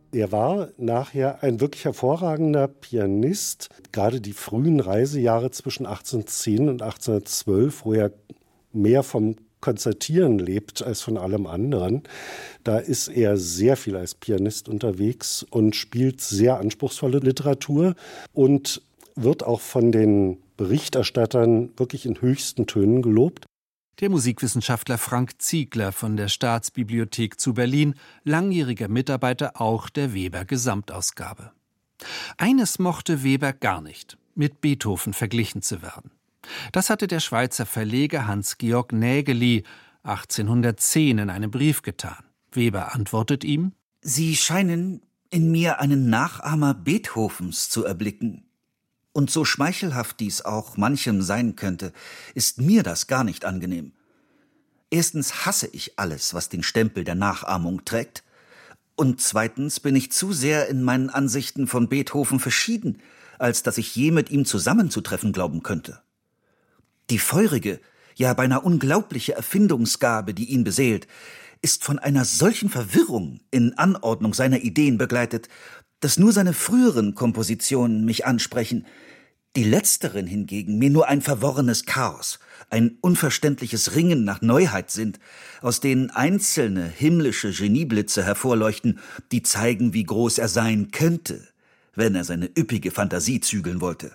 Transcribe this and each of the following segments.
Er war nachher ein wirklich hervorragender Pianist. Gerade die frühen Reisejahre zwischen 1810 und 1812, wo er mehr vom Konzertieren lebt als von allem anderen. Da ist er sehr viel als Pianist unterwegs und spielt sehr anspruchsvolle Literatur und wird auch von den Berichterstattern wirklich in höchsten Tönen gelobt. Der Musikwissenschaftler Frank Ziegler von der Staatsbibliothek zu Berlin, langjähriger Mitarbeiter auch der Weber-Gesamtausgabe. Eines mochte Weber gar nicht, mit Beethoven verglichen zu werden. Das hatte der Schweizer Verleger Hans-Georg Nägeli 1810 in einem Brief getan. Weber antwortet ihm: »Sie scheinen in mir einen Nachahmer Beethovens zu erblicken. Und so schmeichelhaft dies auch manchem sein könnte, ist mir das gar nicht angenehm. Erstens hasse ich alles, was den Stempel der Nachahmung trägt. Und zweitens bin ich zu sehr in meinen Ansichten von Beethoven verschieden, als dass ich je mit ihm zusammenzutreffen glauben könnte. Die feurige, ja beinahe unglaubliche Erfindungsgabe, die ihn beseelt, ist von einer solchen Verwirrung in Anordnung seiner Ideen begleitet, dass nur seine früheren Kompositionen mich ansprechen, die letzteren hingegen mir nur ein verworrenes Chaos, ein unverständliches Ringen nach Neuheit sind, aus denen einzelne himmlische Genieblitze hervorleuchten, die zeigen, wie groß er sein könnte, wenn er seine üppige Fantasie zügeln wollte.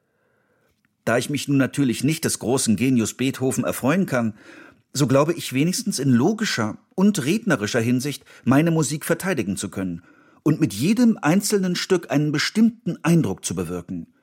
Da ich mich nun natürlich nicht des großen Genius Beethoven erfreuen kann, so glaube ich wenigstens in logischer und rednerischer Hinsicht meine Musik verteidigen zu können und mit jedem einzelnen Stück einen bestimmten Eindruck zu bewirken.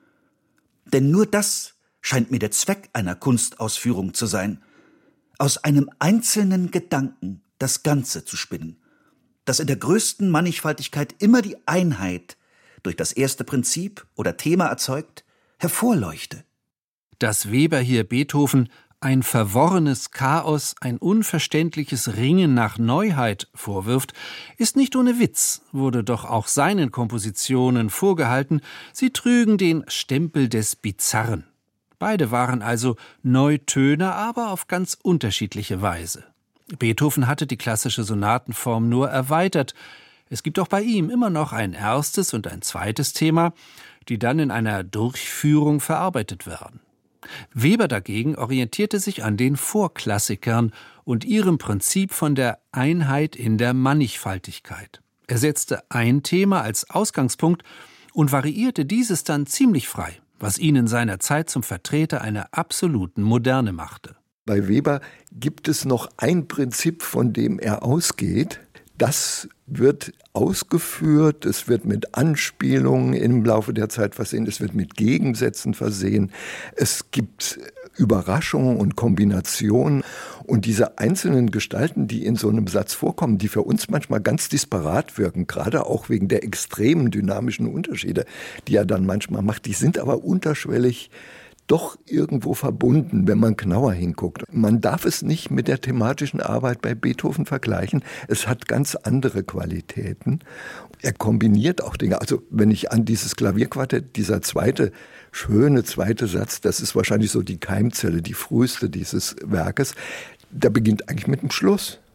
Denn nur das scheint mir der Zweck einer Kunstausführung zu sein, aus einem einzelnen Gedanken das Ganze zu spinnen, das in der größten Mannigfaltigkeit immer die Einheit durch das erste Prinzip oder Thema erzeugt, hervorleuchte. Dass Weber hier Beethoven ein verworrenes Chaos, ein unverständliches Ringen nach Neuheit vorwirft, ist nicht ohne Witz, wurde doch auch seinen Kompositionen vorgehalten, sie trügen den Stempel des Bizarren. Beide waren also Neutöner, aber auf ganz unterschiedliche Weise. Beethoven hatte die klassische Sonatenform nur erweitert. Es gibt auch bei ihm immer noch ein erstes und ein zweites Thema, die dann in einer Durchführung verarbeitet werden. Weber dagegen orientierte sich an den Vorklassikern und ihrem Prinzip von der Einheit in der Mannigfaltigkeit. Er setzte ein Thema als Ausgangspunkt und variierte dieses dann ziemlich frei, was ihn in seiner Zeit zum Vertreter einer absoluten Moderne machte. Bei Weber gibt es noch ein Prinzip, von dem er ausgeht. Das wird ausgeführt, es wird mit Anspielungen im Laufe der Zeit versehen, es wird mit Gegensätzen versehen, es gibt Überraschungen und Kombinationen und diese einzelnen Gestalten, die in so einem Satz vorkommen, die für uns manchmal ganz disparat wirken, gerade auch wegen der extremen dynamischen Unterschiede, die er dann manchmal macht, die sind aber unterschwellig doch irgendwo verbunden, wenn man genauer hinguckt. Man darf es nicht mit der thematischen Arbeit bei Beethoven vergleichen. Es hat ganz andere Qualitäten. Er kombiniert auch Dinge. Also wenn ich an dieses Klavierquartett, dieser schöne zweite Satz, das ist wahrscheinlich so die Keimzelle, die früheste dieses Werkes, der beginnt eigentlich mit dem Schluss.